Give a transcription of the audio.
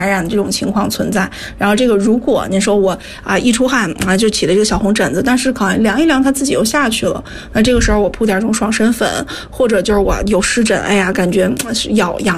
染的这种情况存在。然后这个如果您说我一出汗就起了这个小红疹子，但是可能凉一凉它自己又下去了，那这个时候我铺点这种爽身粉，或者就是我有湿疹，哎呀感觉痒